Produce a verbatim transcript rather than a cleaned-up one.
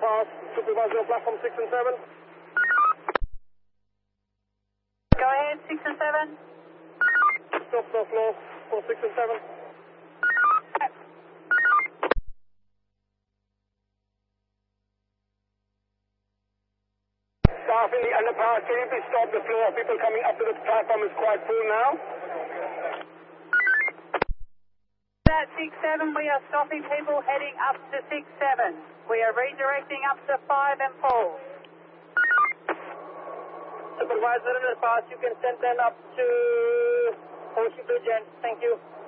underpass. Supervisor on platform six and seven. Go ahead, six and seven. Stop north north for six and seven. Staff in the underpass, can you please stop the flow of people coming up to the platform is quite full now? At six seven, we are stopping people heading up to six seven. We are redirecting up to five and four. Supervisor in the pass, you can send them up to Ocean Bridge end. Thank you.